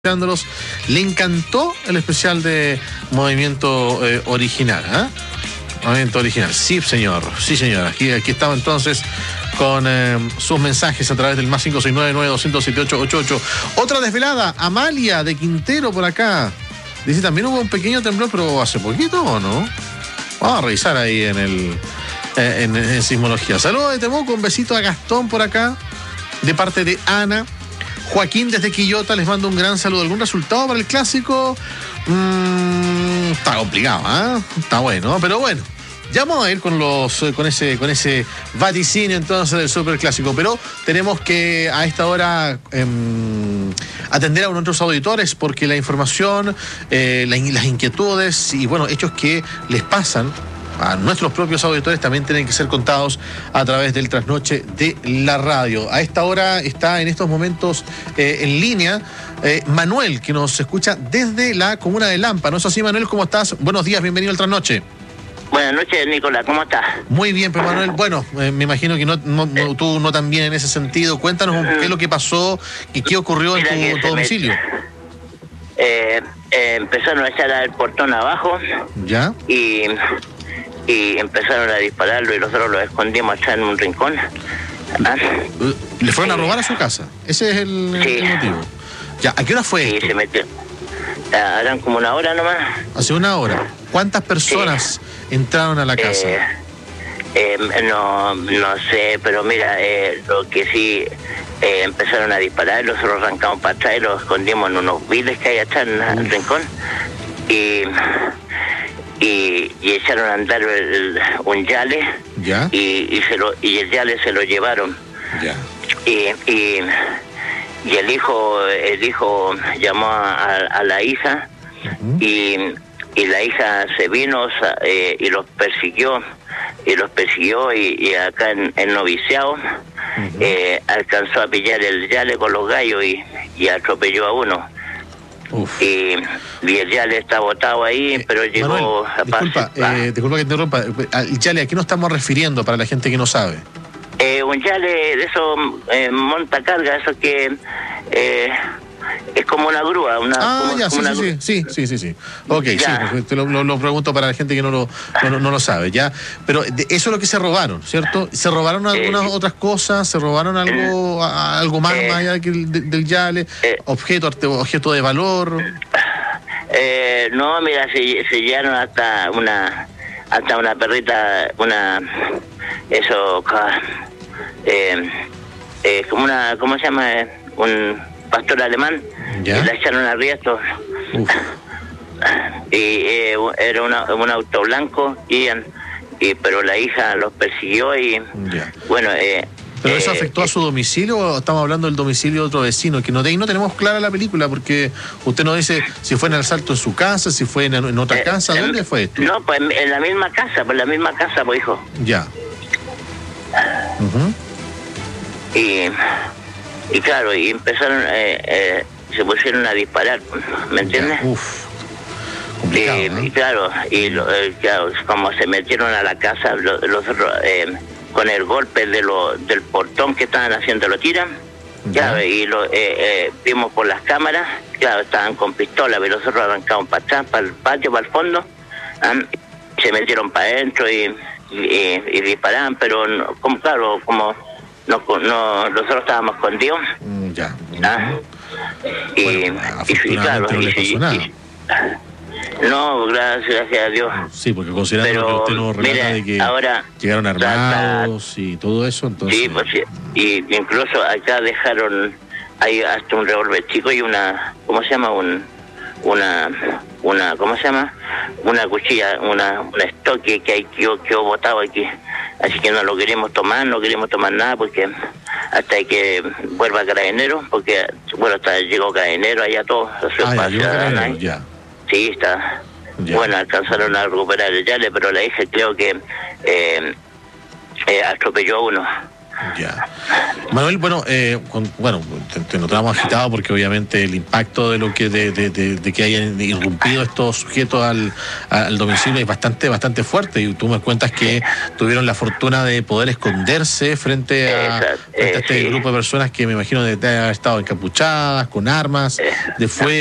escuchándolos, le encantó el especial de Movimiento Original, ¿eh? Movimiento Original, sí señor, sí señor. Aquí estaba entonces con sus mensajes a través del más 569-9200-7888. Otra desvelada, Amalia de Quintero por acá. Dice, también hubo un pequeño temblor, pero hace poquito, ¿o no? Vamos a revisar ahí en sismología. Saludos de Temuco, un besito a Gastón por acá, de parte de Ana. Joaquín desde Quillota les mando un gran saludo. ¿Algún resultado para el clásico? Está complicado, ¿eh? Está bueno, pero bueno. Ya vamos a ir con ese vaticinio entonces del superclásico, pero tenemos que a esta hora atender a nuestros auditores porque la información, las inquietudes y bueno, hechos que les pasan a nuestros propios auditores también tienen que ser contados a través del trasnoche de la radio. A esta hora está en estos momentos en línea Manuel, que nos escucha desde la comuna de Lampa. ¿No es así, Manuel? ¿Cómo estás? Buenos días, bienvenido al trasnoche. Buenas noches, Nicolás, ¿cómo estás? Muy bien, pues Manuel, bueno, me imagino que tú no tan bien en ese sentido. Cuéntanos qué es lo que pasó y qué ocurrió en tu domicilio. Empezaron a echar al portón abajo. ¿Ya? Y empezaron a dispararlo y nosotros lo escondimos allá en un rincón. ¿Le fueron a robar a su casa? Ese es el motivo. Ya, ¿a qué hora fue esto? Se metió. Harán como una hora nomás. Hace una hora. ¿Cuántas personas entraron a la casa? No sé, pero mira, lo que sí empezaron a disparar, nosotros arrancamos para atrás y lo escondimos en unos vides que hay allá en el rincón. Y echaron a andar un yale. ¿Ya? Y el yale se lo llevaron. Ya. Y el hijo llamó a la hija. Uh-huh. Y la hija se vino y los persiguió y acá en Noviciado. Uh-huh. Alcanzó a pillar el yale con los gallos y atropelló a uno. Y el yale está botado ahí, pero llegó Manuel, disculpa que te interrumpa. El yale, ¿a qué nos estamos refiriendo para la gente que no sabe? Un yale de eso montacarga, eso que es como una grúa. Sí. Ok, ya. Sí, te lo pregunto para la gente que no lo sabe, ¿ya? Pero eso es lo que se robaron, ¿cierto? ¿Se robaron algunas otras cosas? ¿Se robaron algo más allá del yale? ¿Objeto de valor? No, mira, se llevaron hasta una perrita, como una, ¿cómo se llama? Un pastor alemán. ¿Ya? Y la echaron a riesgo. Y era un auto blanco, pero la hija los persiguió y ya. Bueno... ¿Pero eso afectó a su domicilio o estamos hablando del domicilio de otro vecino? Que no tenemos clara la película porque usted nos dice si fue en el asalto en su casa, si fue en otra casa, ¿dónde fue esto? No, pues en la misma casa, pues hijo. Ya. Uh-huh. Y claro, y empezaron, se pusieron a disparar, ¿me entiendes? Complicado, y claro, claro, como se metieron a la casa, los con el golpe del portón que estaban haciendo, lo tiran, claro, y vimos por las cámaras, claro, estaban con pistola, pero nosotros arrancamos para atrás, para el patio, para el fondo, se metieron para adentro y disparaban, pero como nosotros estábamos escondidos. Ya. Y claro, no le pasó nada. No, gracias a Dios. Sí, porque considerando que usted nos relata de que ahora llegaron armados y todo eso, entonces... Sí, pues sí. Y incluso acá dejaron ahí hasta un revólver chico y una... ¿Cómo se llama? ¿Cómo se llama? Una cuchilla, una estoque que hay que botado aquí. Así que no lo queremos tomar nada porque hasta que vuelva Carabinero, porque bueno, llegó Carabinero allá todo. Ya. Sí, está. Ya. Bueno, alcanzaron a recuperar el yale, pero la hija creo que atropelló a uno. Ya. Manuel, bueno, te notamos agitado porque obviamente el impacto de lo que de que hayan irrumpido estos sujetos al domicilio es bastante fuerte, y tú me cuentas que tuvieron la fortuna de poder esconderse frente a este grupo de personas que me imagino de haber estado encapuchadas, con armas de fuego.